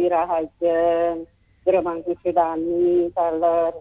Sinabi Rahajeng Geremangku Sudani Saler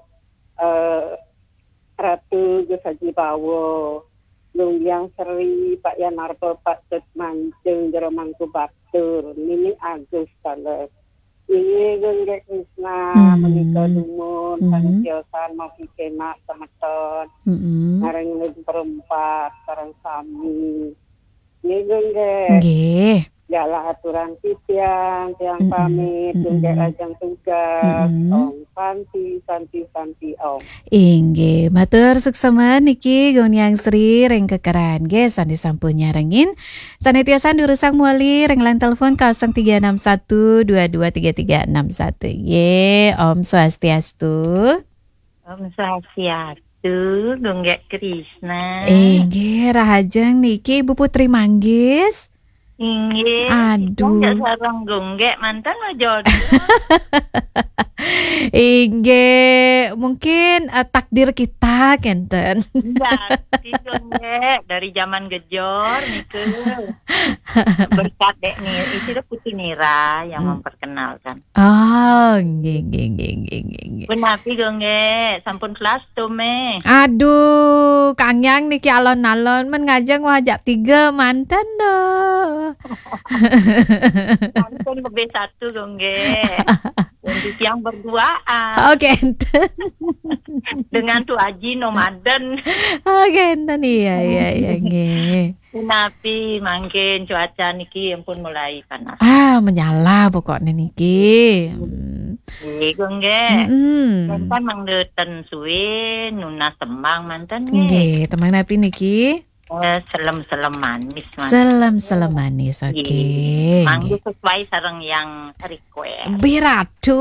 Ratu Gesaji Bawo Lungyang Seri Pak Yanarto Pak Tet Manjeng Geremangku Batur Nini Agus Saler ini Gengge Krisna menikah dumun Sanitiosan Mafi Kenak Semeton Ngareng Perempat Sarang Sami ini Gengge Nggih. Jala aturan tiang pamit Gengge Rajang Tugas Om Santi Om Inggih, matur suksemen niki Goniang Sri reng kekeran nggih sandi sampun nyarengin. Sanitiasan durusang muali reng lan telepon 0361223361. Nggih, Om Swastiastu. Om Swastiastu, Gengge Krisna. Inggih, rahajeng niki Ibu Putri Manggis. Inggih. Aduh. Enggak sarang Gengge mantan jodoh. Inggih, mungkin takdir kita kenten. Enggak, Gengge dari zaman gejor niku. Berkat dek nih, itu Putri Nira yang memperkenalkan. Oh, nggih. Benapi Gengge, sampun kelas tuh me. Aduh, Kang Yang niki alon-alon men ngajeng wajak 3 mantan doh. Sampun lebih 1 Gengge. Untuk yang berduaan. Oh, kenten. Dengan Tu Aji nomaden. Oh, kenten iya nggih. Napi mangkin cuaca niki pun mulai panas. Menyala pokoknya niki. Gengge. Mantan mangdeten suwe nuna semang mantan nggih. Temang napi niki? Selem manis. Selem manis, oke. Manggu sesuai sareng yang request. Biratu.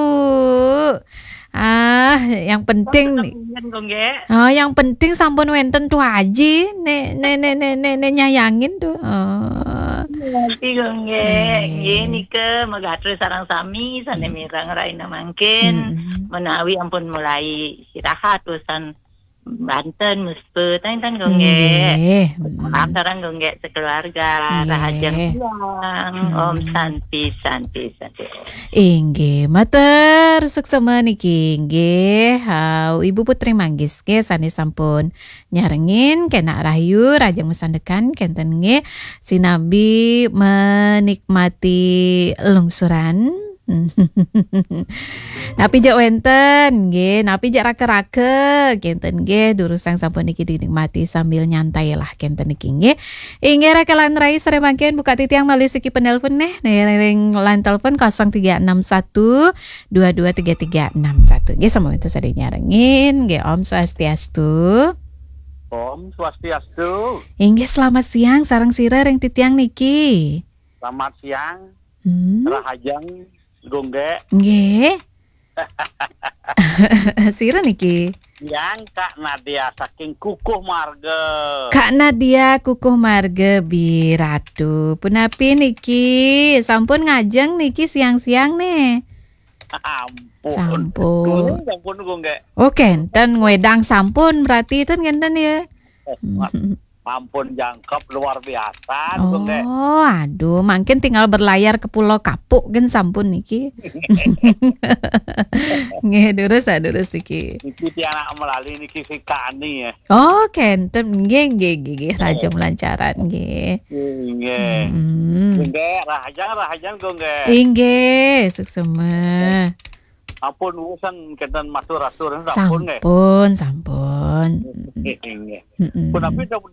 Yang penting yang penting sampun wenten Tu Aji nek nyayangin tuh. Nanti Gengge, nggih ke megatur sarang sami sane mirang raina mangkin menawi ampun mulai istirahat urusan Banten muspe tan Gengge. Sareng Gengge sekeluarga rahajeng pulang. Om Santi. Inggih, matur suksemen niki nggih. Ibu Putri Manggis nggih sane sampun nyarengin kena rahayu rajeng mesandekan kenten nggih sinabi menikmati lungsuran. Napi jak wenten nggih, napi jak rake-rake kenten nggih durusang sampun niki dinikmati sambil nyantai lah kenten niki nggih. Inggih rakalan rai sare mangken buka titiang malih siki penelpon neh ring lan telepon 0361223361. Nggih sama itu sare nyarengin nggih Om Swastiastu. Om Swastiastu. Inggih selamat siang sareng sira ring titiang niki. Selamat siang. Rahajang Gengge. Nggih. Sira niki. Yang Kak Nadia saking Kukuh Marge. Kak Nadia Kukuh Marge Biratu. Punapi niki sampun ngajeng niki siang-siang nih. Sampun Gengge. Oke, dan ngwedang sampun berarti ten genten ya. Mampun jangkep luar biasa. Oh, aduh, mungkin tinggal berlayar ke Pulau Kapuk kan sampun niki. Nggih, durus niki. Niki tiana melalui niki si Kani ya. Oh, kenten nggih, raja melancaran nggih. Nggih. Nggih, rahajang Gengge. Nggih, suksema. Ampun urusan kenten matur-atur sampun. Nggih. Sampun. Punapi